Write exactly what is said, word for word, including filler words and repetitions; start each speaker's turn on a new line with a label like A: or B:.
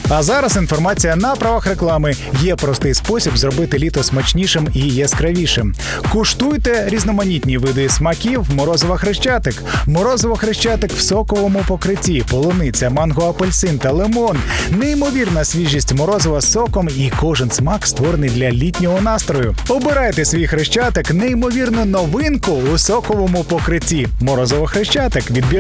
A: А зараз інформація на правах реклами. Є простий спосіб зробити літо смачнішим і яскравішим. Куштуйте різноманітні види смаків морозива Хрещатик. Морозиво Хрещатик в соковому покритті, полуниця, манго, апельсин та лимон. Неймовірна свіжість морозива з соком і кожен смак створений для літнього настрою. Обирайте свій Хрещатик, неймовірну новинку у соковому покритті. Морозиво Хрещатик. Відбір